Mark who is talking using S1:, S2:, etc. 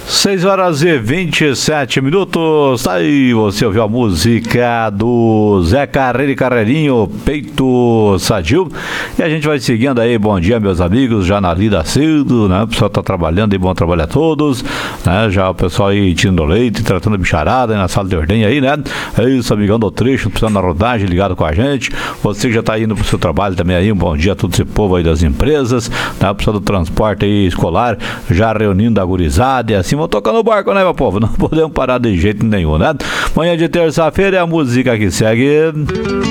S1: 6h27. Aí você ouviu a música do Zé Carreiro e Carreirinho, Peito Sadio. E a gente vai seguindo aí. Bom dia, meus amigos, já na lida cedo, né? O pessoal tá trabalhando e bom trabalho a todos, né? Já o pessoal aí tirando leite, tratando a bicharada aí na sala de ordem aí, né? É isso, amigão do trecho, precisando na rodagem, ligado com a gente. Você que já tá indo pro seu trabalho também aí, um bom dia a todo esse povo aí das empresas, né? O pessoal do transporte aí escolar, já reunindo a gurizada e assim, vão tocando o barco, né, meu povo? Não podemos parar de jeito nenhum, né? Manhã de terça-feira é a música que segue.